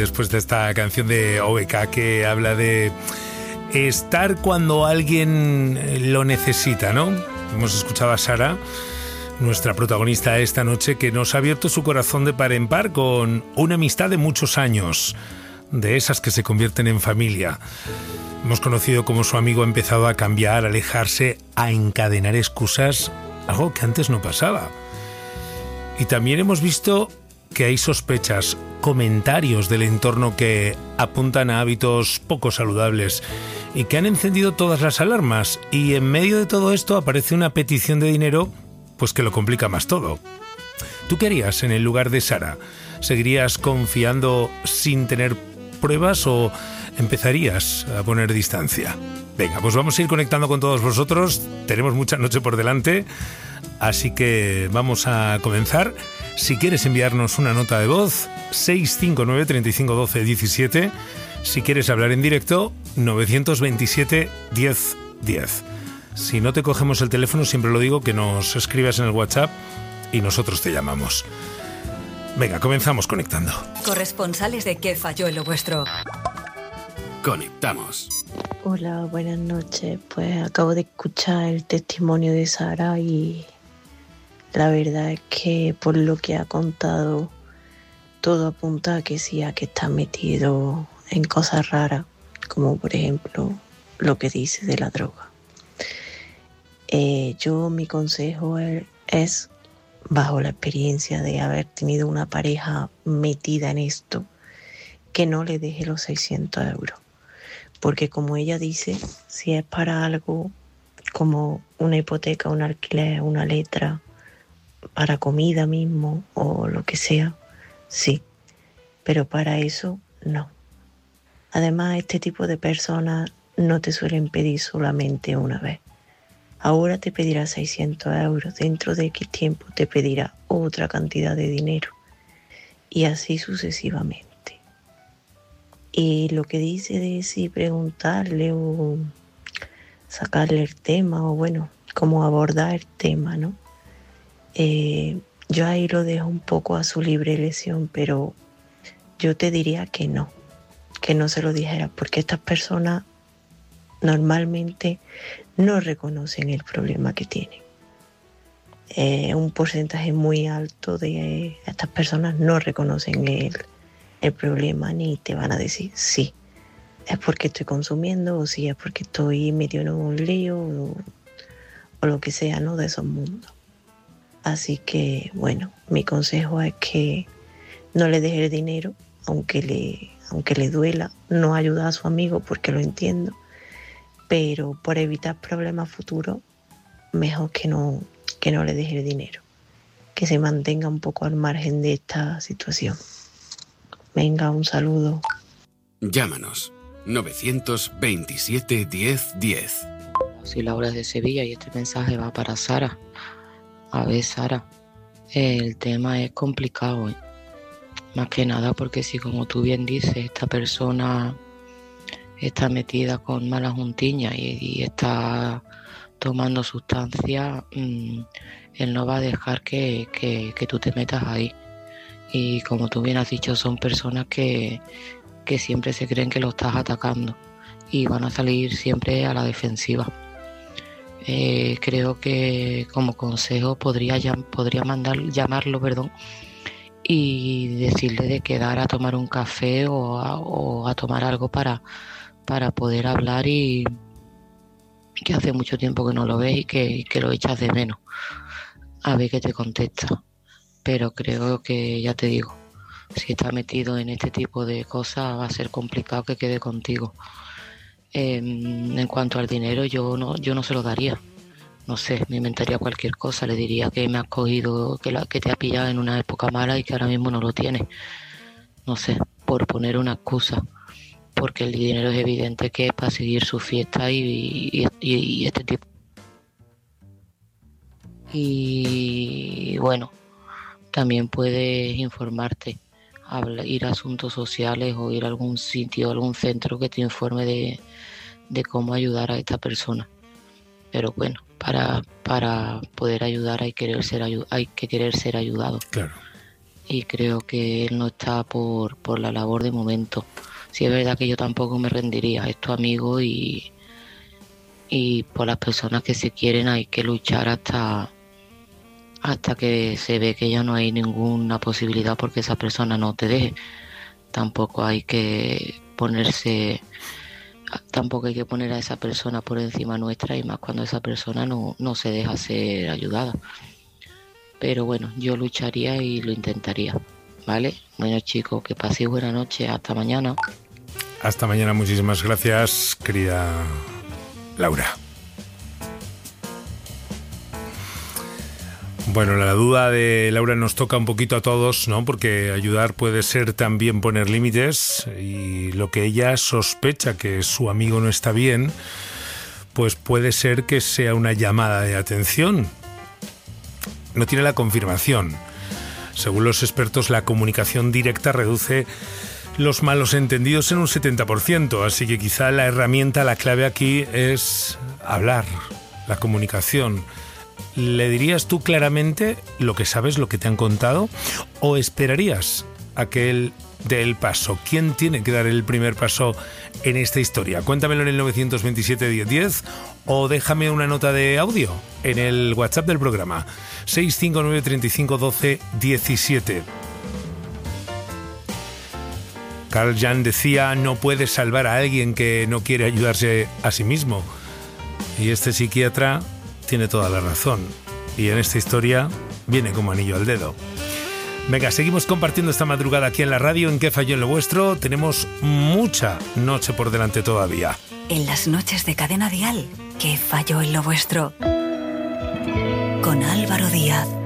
después de esta canción de OBK que habla de estar cuando alguien lo necesita, ¿no? Hemos escuchado a Sara, nuestra protagonista esta noche, que nos ha abierto su corazón de par en par con una amistad de muchos años, de esas que se convierten en familia. Hemos conocido cómo su amigo ha empezado a cambiar, a alejarse, a encadenar excusas, algo que antes no pasaba. Y también hemos visto que hay sospechas, comentarios del entorno que apuntan a hábitos poco saludables y que han encendido todas las alarmas. Y en medio de todo esto aparece una petición de dinero, pues que lo complica más todo. ¿Tú qué harías en el lugar de Sara? ¿Seguirías confiando sin tener pruebas o empezarías a poner distancia? Venga, pues vamos a ir conectando con todos vosotros. Tenemos mucha noche por delante, así que vamos a comenzar. Si quieres enviarnos una nota de voz, 659 35 12 17. Si quieres hablar en directo, 927 10 10. Si no te cogemos el teléfono, siempre lo digo, que nos escribas en el WhatsApp y nosotros te llamamos. Venga, comenzamos conectando. Corresponsales de ¿Qué falló en lo vuestro? Conectamos. Hola, buenas noches. Pues acabo de escuchar el testimonio de Sara y la verdad es que por lo que ha contado, todo apunta a que sí, a que está metido en cosas raras, como por ejemplo lo que dice de la droga. Mi consejo es, bajo la experiencia de haber tenido una pareja metida en esto, que no le deje los 600 euros. Porque como ella dice, si es para algo como una hipoteca, un alquiler, una letra, para comida mismo o lo que sea, sí. Pero para eso, no. Además, este tipo de personas no te suelen pedir solamente una vez. Ahora te pedirá 600 euros, dentro de X tiempo te pedirá otra cantidad de dinero y así sucesivamente. Y lo que dice de si preguntarle o sacarle el tema o bueno, cómo abordar el tema, ¿no? Yo ahí lo dejo un poco a su libre elección, pero yo te diría que no se lo dijera, porque estas personas normalmente no reconocen el problema que tienen. Un porcentaje muy alto de estas personas no reconocen el problema ni te van a decir sí, es porque estoy consumiendo o sí, es porque estoy metido en un lío o lo que sea, ¿no? De esos mundos. Así que, bueno, mi consejo es que no le deje el dinero, aunque le duela, no ayuda a su amigo porque lo entiendo, pero por evitar problemas futuros, mejor que no le deje el dinero, que se mantenga un poco al margen de esta situación. Venga, un saludo. Llámanos 927 10 10. Soy Laura de Sevilla y este mensaje va para Sara. A ver, Sara, el tema es complicado, ¿eh? Más que nada porque si, como tú bien dices, esta persona está metida con malas juntiñas y está tomando sustancias, él no va a dejar que tú te metas ahí. Y como tú bien has dicho, son personas que siempre se creen que lo estás atacando y van a salir siempre a la defensiva. Creo que como consejo podría llamarlo, y decirle de quedar a tomar un café o a tomar algo para poder hablar, y que hace mucho tiempo que no lo ves y que lo echas de menos. A ver qué te contesta. Pero creo que, ya te digo, si está metido en este tipo de cosas va a ser complicado que quede contigo. En cuanto al dinero, yo no se lo daría. No sé, me inventaría cualquier cosa. Le diría que me has cogido, que te ha pillado en una época mala y que ahora mismo no lo tienes. No sé, por poner una excusa. Porque el dinero es evidente que es para seguir su fiesta y este tipo. Y bueno, también puedes informarte, ir a asuntos sociales o ir a algún sitio, algún centro que te informe de cómo ayudar a esta persona. Pero bueno, para poder ayudar hay que querer ser ayudado. Claro. y creo que él no está por la labor de momento. Sí es verdad que yo tampoco me rendiría, es tu amigo y por las personas que se quieren hay que luchar hasta que se ve que ya no hay ninguna posibilidad porque esa persona no te deje. Tampoco hay que poner a esa persona por encima nuestra, y más cuando esa persona no se deja ser ayudada. Pero bueno, yo lucharía y lo intentaría, ¿vale? Bueno, chicos, que paséis buena noche, hasta mañana. Hasta mañana, muchísimas gracias, querida Laura. Bueno, la duda de Laura nos toca un poquito a todos, ¿no? Porque ayudar puede ser también poner límites, y lo que ella sospecha que su amigo no está bien, pues puede ser que sea una llamada de atención. No tiene la confirmación. Según los expertos, la comunicación directa reduce los malos entendidos en un 70%, así que quizá la herramienta, la clave aquí es hablar, la comunicación. ¿Le dirías tú claramente lo que sabes, lo que te han contado? ¿O esperarías a que él dé el paso? ¿Quién tiene que dar el primer paso en esta historia? Cuéntamelo en el 927-1010 o déjame una nota de audio en el WhatsApp del programa 659 35 12 17. Carl Jung decía: no puedes salvar a alguien que no quiere ayudarse a sí mismo. Y este psiquiatra tiene toda la razón. Y en esta historia viene como anillo al dedo. Venga, seguimos compartiendo esta madrugada aquí en la radio, en ¿Qué falló en lo vuestro? Tenemos mucha noche por delante todavía. En las noches de Cadena Dial, ¿Qué falló en lo vuestro? Con Álvaro Díaz.